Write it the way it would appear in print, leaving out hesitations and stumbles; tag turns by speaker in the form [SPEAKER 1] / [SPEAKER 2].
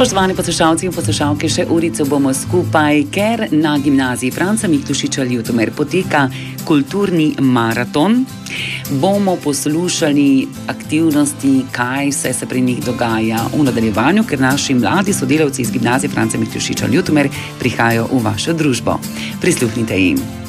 [SPEAKER 1] Spoštovani poslušalci in poslušalke, še urico bomo skupaj, ker na gimnaziji Franca Miklošiča Ljutomer poteka kulturni maraton. Bomo poslušali aktivnosti, kaj vse se pri njih dogaja v nadaljevanju, ker naši mladi sodelavci iz gimnazije Franca Miklošiča Ljutomer prihajajo v vašo družbo. Prisluhnite jim.